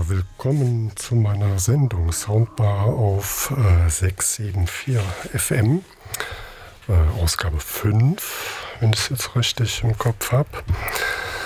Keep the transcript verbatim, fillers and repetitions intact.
Ja, willkommen zu meiner Sendung Soundbar auf äh, sechs sieben vier F M, äh, Ausgabe fünf, wenn ich es jetzt richtig im Kopf habe.